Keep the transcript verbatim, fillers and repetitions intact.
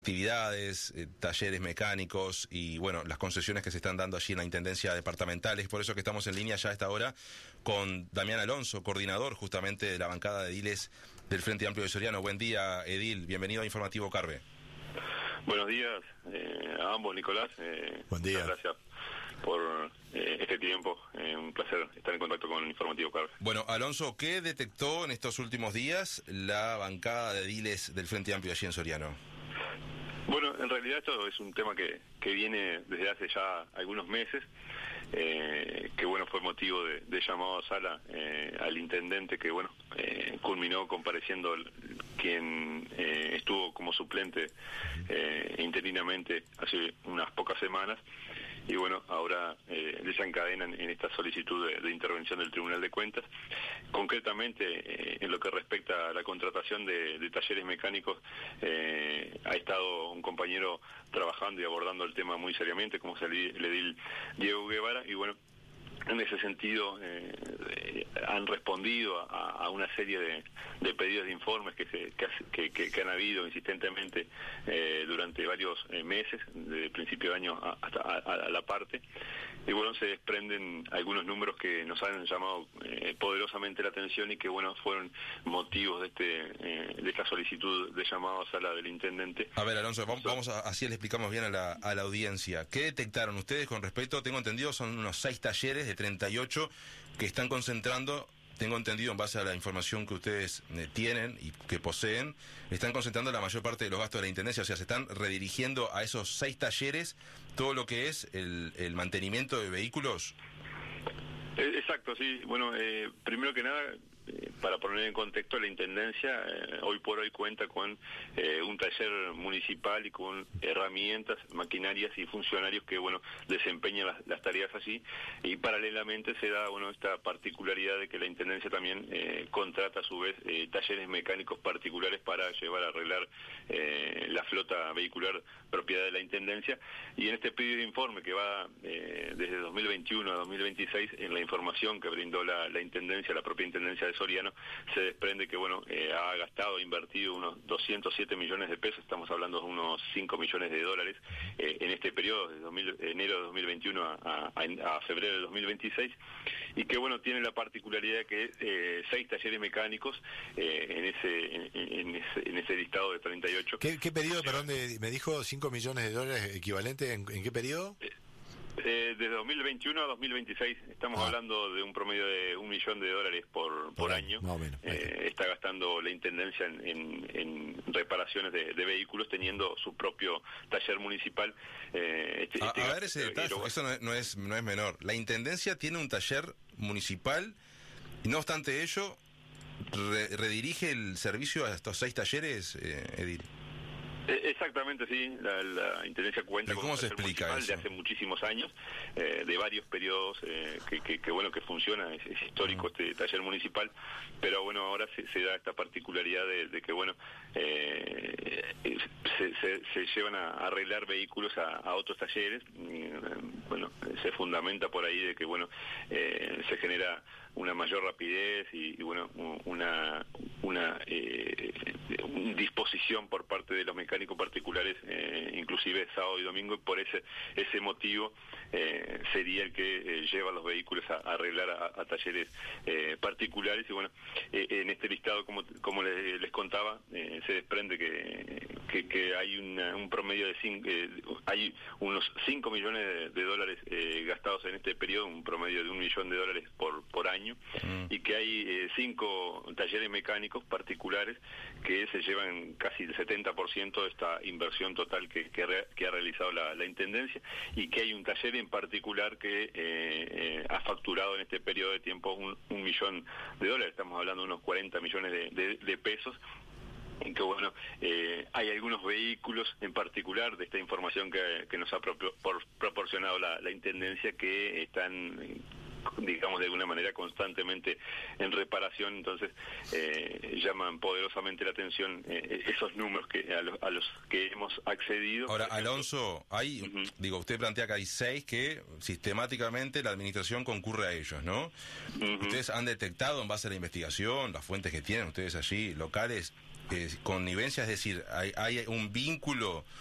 actividades, eh, talleres mecánicos y bueno, las concesiones que se están dando allí en la Intendencia Departamental. Es por eso que estamos en línea ya a esta hora con Damián Alonso, coordinador justamente de la bancada de ediles del Frente Amplio de Soriano. Buen día, edil, bienvenido a Informativo Carve. Buenos días eh, a ambos, Nicolás. Eh, Buen día. Muchas gracias por eh, este tiempo. Eh, un placer estar en contacto con Informativo Carve. Bueno, Alonso, ¿qué detectó en estos últimos días la bancada de ediles del Frente Amplio allí en Soriano? Bueno, en realidad esto es un tema que, que viene desde hace ya algunos meses, eh, que bueno, fue motivo de, de llamado a sala eh, al intendente, que bueno, eh, culminó compareciendo el, quien eh, estuvo como suplente eh, interinamente hace unas pocas semanas, y bueno, ahora eh, desencadenan en esta solicitud de, de intervención del Tribunal de Cuentas, concretamente eh, en lo que respecta a la contratación de, de talleres mecánicos. Eh, ha estado un compañero trabajando y abordando el tema muy seriamente, como es el, el edil Diego Guevara, y bueno, en ese sentido eh, eh, han respondido a, a una serie de, de pedidos de informes que, se, que, que, que han habido insistentemente eh, durante varios eh, meses, desde el principio de año a, hasta a, a la parte, y bueno, se desprenden algunos números que nos han llamado eh, poderosamente la atención y que bueno, fueron motivos de este eh, de esta solicitud de llamado a sala del intendente. A ver, Alonso, vamos, vamos a, así le explicamos bien a la, a la audiencia. ¿Qué detectaron ustedes con respecto? Tengo entendido, son unos seis talleres de treinta y ocho que están concentrando, tengo entendido en base a la información que ustedes eh, tienen y que poseen, están concentrando la mayor parte de los gastos de la Intendencia, o sea, se están redirigiendo a esos seis talleres todo lo que es el, el mantenimiento de vehículos. Exacto, sí. Bueno, eh, primero que nada, eh, para poner en contexto, la Intendencia eh, hoy por hoy cuenta con eh, un taller municipal y con herramientas, maquinarias y funcionarios que, bueno, desempeñan las, las tareas allí, y paralelamente se da, bueno, esta particularidad de que la Intendencia también eh, contrata a su vez eh, talleres mecánicos particulares para llevar a arreglar eh, la flota vehicular propiedad de la Intendencia. Y en este pedido de informe que va eh, desde dos mil veintiuno a dos mil veintiséis, en la información que brindó la, la Intendencia, la propia Intendencia de Soriano, se desprende que bueno, eh, ha gastado, invertido unos doscientos siete millones de pesos, estamos hablando de unos cinco millones de dólares, eh, en este periodo, de dos mil, enero de dos mil veintiuno a, a, a febrero de dos mil veintiséis, y que bueno, tiene la particularidad de que eh, seis talleres mecánicos eh, en, ese, en, en, ese, en ese listado de treinta y ocho. ¿Qué, qué periodo, perdón, de, me dijo cinco millones de dólares equivalente, ¿en, en qué periodo? Eh, Eh, desde dos mil veintiuno a dos mil veintiséis estamos ah. hablando de un promedio de un millón de dólares por, por año. Más o menos. Eh, está gastando la Intendencia en, en, en reparaciones de, de vehículos, teniendo su propio taller municipal. Eh, este, a, este a ver ese detalle, eso no es, no, es, no es menor. La Intendencia tiene un taller municipal y no obstante ello re, redirige el servicio a estos seis talleres, eh, edil. Exactamente, sí. La, la Intendencia cuenta con un taller municipal de hace muchísimos años, eh, de varios periodos, eh, que, que, que bueno, que funciona, es, es histórico uh-huh. este taller municipal, pero bueno, ahora se, se da esta particularidad de, de que bueno, eh, se, se, se llevan a arreglar vehículos a, a otros talleres. Y, bueno, se fundamenta por ahí de que bueno, eh, se genera una mayor rapidez y, y bueno, una una eh, disposición por parte de los mecánicos particulares, eh, inclusive sábado y domingo, y por ese ese motivo eh, sería el que eh, lleva los vehículos a, a arreglar a, a talleres eh, particulares. Y bueno, eh, en este listado, como como les, les contaba, eh, se desprende que que, que hay una, un promedio de cinco, eh, hay unos cinco millones de, de dólares eh, gastados en este periodo, un promedio de un millón de dólares por por año, mm. y que hay eh, cinco talleres mecánicos particulares que se llevan casi el setenta por ciento de esta inversión total que, que, re, que ha realizado la, la Intendencia, y que hay un taller en particular que eh, eh, ha facturado en este periodo de tiempo un, un millón de dólares, estamos hablando de unos cuarenta millones de, de, de pesos, en que bueno, eh, hay algunos vehículos en particular de esta información que, que nos ha pro, por, proporcionado la, la Intendencia, que están, digamos, de alguna manera constantemente en reparación. Entonces eh, llaman poderosamente la atención eh, esos números que a los, a los que hemos accedido. Ahora, Alonso, hay, uh-huh. digo, usted plantea que hay seis que sistemáticamente la administración concurre a ellos, ¿no? Uh-huh. Ustedes han detectado, en base a la investigación, las fuentes que tienen ustedes allí locales, eh, connivencia, es decir, hay, hay un vínculo